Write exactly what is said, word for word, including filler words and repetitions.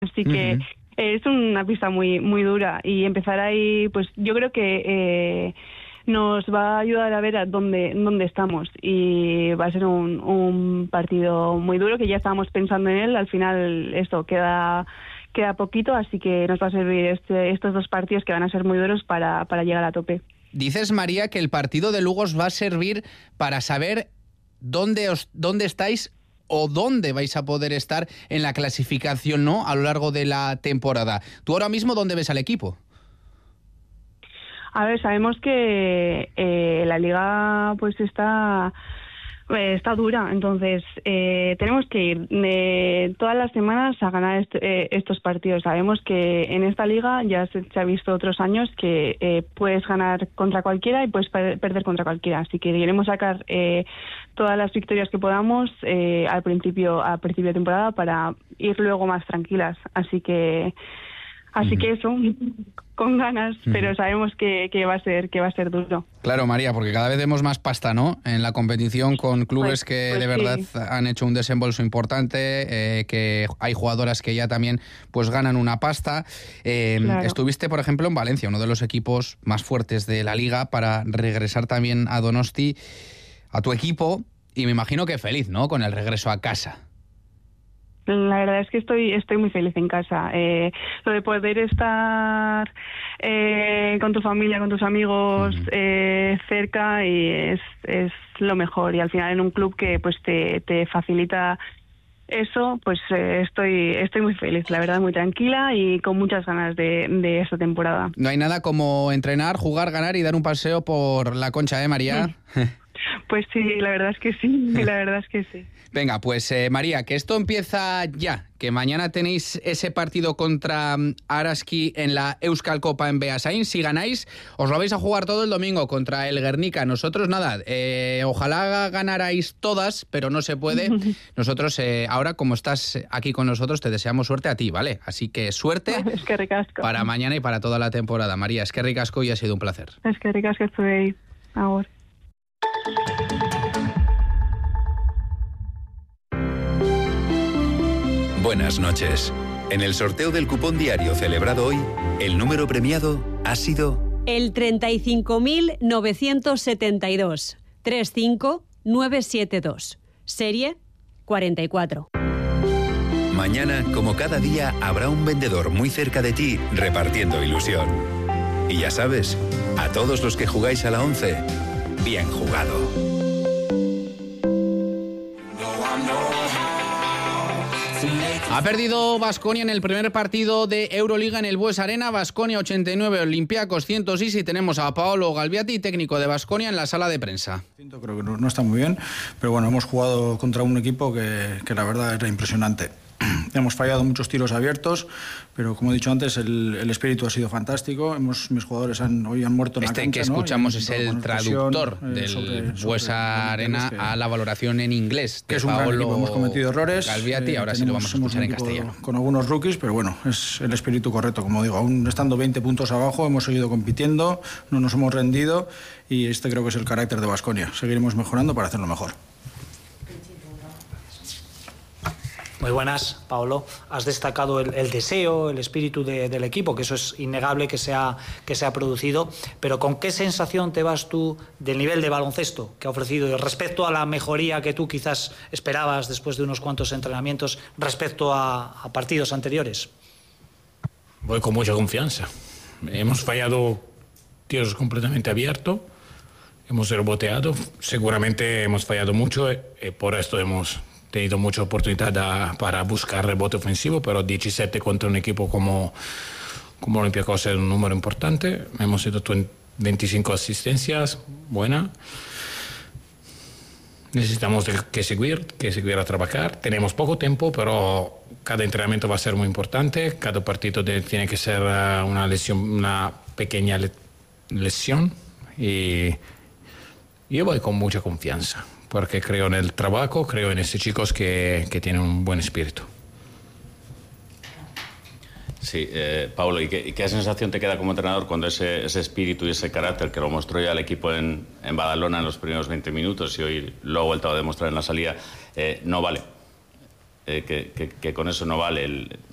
Así que uh-huh. eh, es una pista muy muy dura y empezar ahí, pues yo creo que eh, nos va a ayudar a ver a dónde dónde estamos y va a ser un, un partido muy duro que ya estábamos pensando en él. Al final esto queda queda poquito, así que nos va a servir este, estos dos partidos que van a ser muy duros para, para llegar a tope. Dices, María, que el partido de Lugo os va a servir para saber dónde os dónde estáis o dónde vais a poder estar en la clasificación, ¿no?, a lo largo de la temporada. ¿Tú ahora mismo dónde ves al equipo? A ver, sabemos que eh, la liga pues está eh, está dura, entonces eh, tenemos que ir eh, todas las semanas a ganar est- eh, estos partidos. Sabemos que en esta liga ya se, se ha visto otros años que eh, puedes ganar contra cualquiera y puedes per- perder contra cualquiera, así que queremos sacar eh, todas las victorias que podamos eh, al principio al principio de temporada para ir luego más tranquilas, así que Así uh-huh. que eso, con ganas, uh-huh. pero sabemos que, que va a ser que va a ser duro. Claro, María, porque cada vez vemos más pasta, ¿no?, en la competición, con clubes pues, que pues de verdad sí. han hecho un desembolso importante, eh, que hay jugadoras que ya también pues ganan una pasta. Eh, claro. Estuviste, por ejemplo, en Valencia, uno de los equipos más fuertes de la liga, para regresar también a Donosti, a tu equipo, y me imagino que feliz, ¿no?, con el regreso a casa. La verdad es que estoy estoy muy feliz en casa. Eh, lo de poder estar eh, con tu familia, con tus amigos uh-huh. eh, cerca y es es lo mejor. Y al final en un club que pues te, te facilita eso, pues eh, estoy estoy muy feliz, la verdad, muy tranquila y con muchas ganas de, de esta temporada. No hay nada como entrenar, jugar, ganar y dar un paseo por la Concha, ¿eh, María? Sí. Pues sí, la verdad es que sí, la verdad es que sí. Venga, pues eh, María, que esto empieza ya, que mañana tenéis ese partido contra um, Araski en la Euskal Copa en Beasain. Si ganáis, os lo vais a jugar todo el domingo contra el Guernica. Nosotros nada, eh, ojalá ganarais todas, pero no se puede. Nosotros eh, ahora, como estás aquí con nosotros, te deseamos suerte a ti, ¿vale? Así que suerte es que ricasco. Para mañana y para toda la temporada. María, es que ricasco y ha sido un placer. Es que ricasco estoy ahora. Buenas noches. En el sorteo del cupón diario celebrado hoy, el número premiado ha sido el treinta y cinco mil novecientos setenta y dos, treinta y cinco mil novecientos setenta y dos, serie cuarenta y cuatro. Mañana, como cada día, habrá un vendedor muy cerca de ti repartiendo ilusión. Y ya sabes, a todos los que jugáis a la once, bien jugado. Ha perdido Baskonia en el primer partido de Euroliga en el Bues Arena. Baskonia ochenta y nueve, Olympiacos ciento seis, y tenemos a Paolo Galbiati, técnico de Baskonia, en la sala de prensa. Creo que no, no está muy bien, pero bueno, hemos jugado contra un equipo que, que la verdad era impresionante. Hemos fallado muchos tiros abiertos, pero como he dicho antes, el, el espíritu ha sido fantástico. Hemos, mis jugadores han, hoy han muerto en este la cancha. Este que escuchamos, ¿no?, es el traductor presión, del eh, sobre, Bues sobre, Arena que, a la valoración en inglés. Que es un gran equipo. Hemos cometido errores. Galbiati, eh, ahora sí lo vamos a escuchar en castellano. Con algunos rookies, pero bueno, es el espíritu correcto. Como digo, aún estando veinte puntos abajo, hemos seguido compitiendo, no nos hemos rendido, y este creo que es el carácter de Baskonia. Seguiremos mejorando para hacerlo mejor. Muy buenas, Paolo. Has destacado el, el deseo, el espíritu de, del equipo, que eso es innegable que se, ha, que se ha producido, pero ¿con qué sensación te vas tú del nivel de baloncesto que ha ofrecido respecto a la mejoría que tú quizás esperabas después de unos cuantos entrenamientos respecto a, a partidos anteriores? Voy con mucha confianza. Hemos fallado tiros completamente abiertos, hemos reboteado, seguramente hemos fallado mucho, eh, por esto hemos tenido mucha oportunidad a, para buscar rebote ofensivo, pero diecisiete contra un equipo como, como Olympiacos es un número importante. Hemos hecho veinticinco asistencias, buena. Necesitamos de, que seguir, que seguir a trabajar. Tenemos poco tiempo, pero cada entrenamiento va a ser muy importante. Cada partido de, tiene que ser uh, una lesión, una pequeña le, lesión. Y yo voy con mucha confianza, porque creo en el trabajo, creo en estos chicos que, que tienen un buen espíritu. Sí, eh, Paolo, ¿y qué, qué sensación te queda como entrenador cuando ese, ese espíritu y ese carácter que lo mostró ya el equipo en, en Badalona en los primeros veinte minutos y hoy lo ha vuelto a demostrar en la salida, eh, no vale? Eh, que, que, que con eso no vale el,